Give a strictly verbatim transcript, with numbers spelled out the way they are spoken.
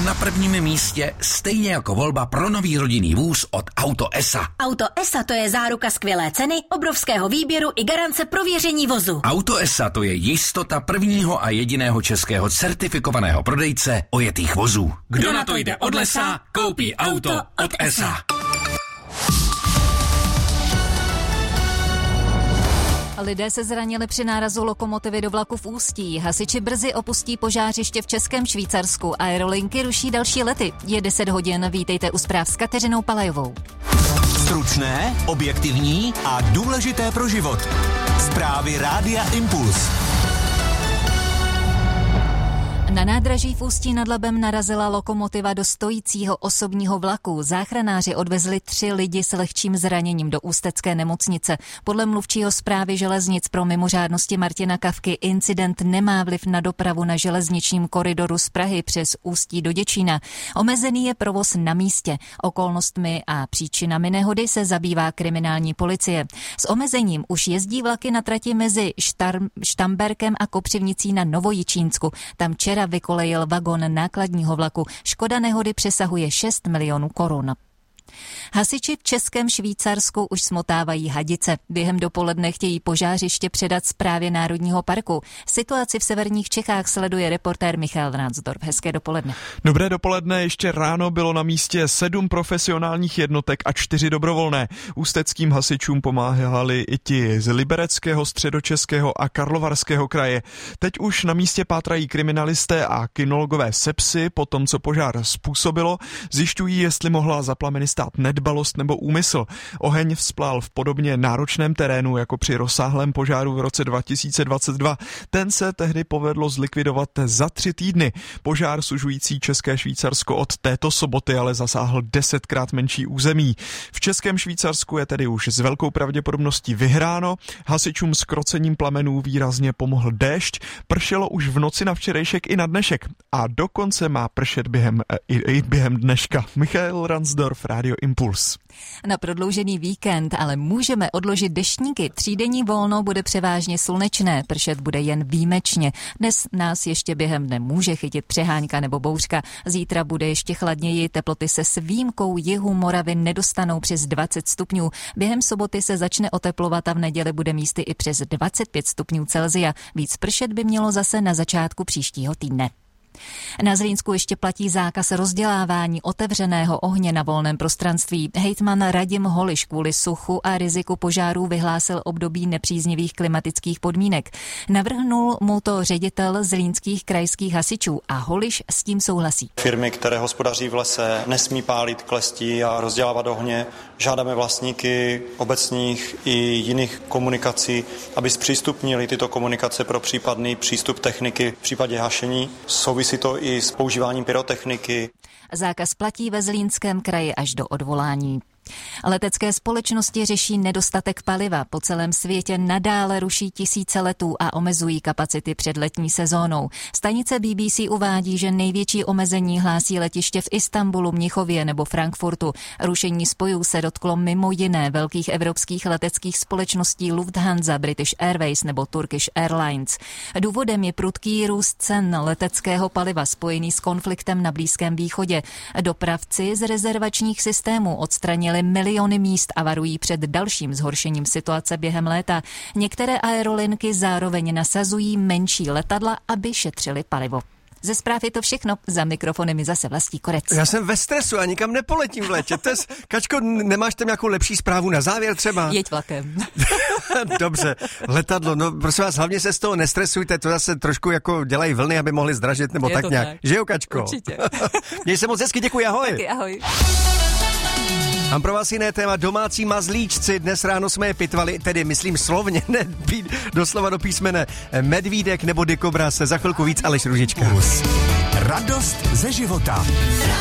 na prvním místě, stejně jako volba pro nový rodinný vůz od Auto E S A. Auto E S A to je záruka skvělé ceny, obrovského výběru i garance prověření vozu. Auto E S A to je jistota prvního a jediného českého certifikovaného prodejce ojetých vozů. Kdo na to jde od lesa, koupí auto od E S A. Lidé se zranili při nárazu lokomotivy do vlaku v Ústí. Hasiči brzy opustí požářiště v Českém Švýcarsku. Aerolinky ruší další lety. Je deset hodin, vítejte u zpráv s Kateřinou Palajovou. Stručné, objektivní a důležité pro život. Zprávy Rádia Impuls. Na nádraží v Ústí nad Labem narazila lokomotiva do stojícího osobního vlaku. Záchranáři odvezli tři lidi s lehčím zraněním do ústecké nemocnice. Podle mluvčího Správy železnic pro mimořádnosti Martina Kavky incident nemá vliv na dopravu na železničním koridoru z Prahy přes Ústí do Děčína. Omezený je provoz na místě. Okolnostmi a příčinami nehody se zabývá kriminální policie. S omezením už jezdí vlaky na trati mezi Štar- Štamberkem a Kopřivnicí na Novojičínsku. Tam včera vykolejil vagon nákladního vlaku. Škoda nehody přesahuje šest milionů korun. Hasiči v Českém Švýcarsku už smotávají hadice. Během dopoledne chtějí požářiště předat Správě Národního parku. Situaci v severních Čechách sleduje reportér Michal Ransdorf. Hezké dopoledne. Dobré dopoledne, ještě ráno bylo na místě sedm profesionálních jednotek a čtyři dobrovolné. Ústeckým hasičům pomáhali i ti z Libereckého, Středočeského a Karlovarského kraje. Teď už na místě pátrají kriminalisté a kynologové se psy po tom, co požár způsobilo. Zjišťují, jestli mohla za plameny stát nedbalost nebo úmysl. Oheň vzplál v podobně náročném terénu jako při rozsáhlém požáru v roce dva tisíce dvacet dva. Ten se tehdy povedlo zlikvidovat za tři týdny. Požár sužující České Švýcarsko od této soboty ale zasáhl desetkrát menší území. V Českém Švýcarsku je tedy už s velkou pravděpodobností vyhráno. Hasičům s krocením plamenů výrazně pomohl déšť. Pršelo už v noci na včerejšek i na dnešek. A dokonce má pršet během, i, i během dneška. Michal Ransdorf, Rádio Impuls. Na prodloužený víkend ale můžeme odložit deštníky. Třídenní volno bude převážně slunečné, pršet bude jen výjimečně. Dnes nás ještě během dne může chytit přehánka nebo bouřka. Zítra bude ještě chladněji, teploty se s výjimkou jihu Moravy nedostanou přes dvacet stupňů. Během soboty se začne oteplovat a v neděli bude místy i přes dvacet pět stupňů Celsia. Víc pršet by mělo zase na začátku příštího týdne. Na Zlínsku ještě platí zákaz rozdělávání otevřeného ohně na volném prostranství. Hejtman Radim Holiš kvůli suchu a riziku požárů vyhlásil období nepříznivých klimatických podmínek. Navrhnul mu to ředitel zlínských krajských hasičů a Holiš s tím souhlasí. Firmy, které hospodaří v lese, nesmí pálit klestí a rozdělávat ohně. Žádáme vlastníky obecních i jiných komunikací, aby zpřístupnili tyto komunikace pro případný přístup techniky v případě hašení. Souvisí to i s používáním pyrotechniky. Zákaz platí ve Zlínském kraji až do odvolání. Letecké společnosti řeší nedostatek paliva. Po celém světě nadále ruší tisíce letů a omezují kapacity před letní sezónou. Stanice B B C uvádí, že největší omezení hlásí letiště v Istanbulu, Mnichově nebo Frankfurtu. Rušení spojů se dotklo mimo jiné velkých evropských leteckých společností Lufthansa, British Airways nebo Turkish Airlines. Důvodem je prudký růst cen leteckého paliva spojený s konfliktem na Blízkém východě. Dopravci z rezervačních systémů odstranili miliony míst a varují před dalším zhoršením situace během léta. Některé aerolinky zároveň nasazují menší letadla, aby šetřili palivo. Ze zpráv je to všechno. Za mikrofony mi zase Vlastí Korec. Já jsem ve stresu a nikam nepoletím v létě. Tes, Kačko, nemáš tam nějakou lepší zprávu na závěr třeba? Jeď vlakem. Dobře, letadlo, no prosím vás, hlavně se z toho nestresujte, to zase trošku jako dělají vlny, aby mohli zdražit, nebo je tak nějak. Tak. Že jo, Kačko? Určitě. Měj se moc hezky, děkuji, ahoj. Taky, ahoj. Mám pro vás jiné téma, domácí mazlíčci. Dnes ráno jsme je pitvali, tedy myslím slovně, ne doslova do písmene. Medvídek nebo dikobraz, za chvilku víc Aleš Růžička. Radost ze života.